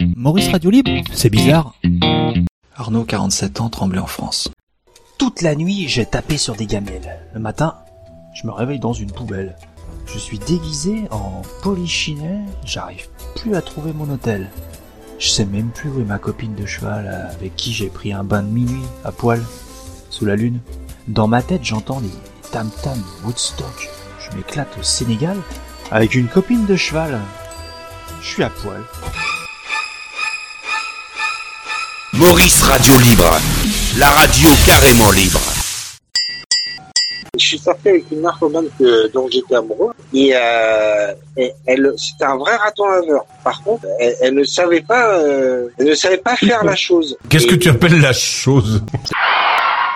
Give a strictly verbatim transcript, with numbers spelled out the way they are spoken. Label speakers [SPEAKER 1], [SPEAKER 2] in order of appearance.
[SPEAKER 1] Maurice Radio Libre, c'est bizarre. Arnaud, quarante-sept ans, Tremblay en France.
[SPEAKER 2] Toute la nuit, j'ai tapé sur des gamelles. Le matin, je me réveille dans une poubelle. Je suis déguisé en polichinelle, j'arrive plus à trouver mon hôtel. Je sais même plus où est ma copine de cheval avec qui j'ai pris un bain de minuit à poil, sous la lune. Dans ma tête, j'entends les tam-tams Woodstock. Je m'éclate au Sénégal avec une copine de cheval. Je suis à poil.
[SPEAKER 3] Maurice Radio Libre, la radio carrément libre.
[SPEAKER 4] Je suis sorti avec une narcomane que, dont j'étais amoureux et, euh, et elle, c'était un vrai raton laveur. Par contre, elle, elle ne savait pas, euh, elle ne savait pas faire la chose.
[SPEAKER 5] Qu'est-ce
[SPEAKER 4] et...
[SPEAKER 5] que tu appelles la chose ?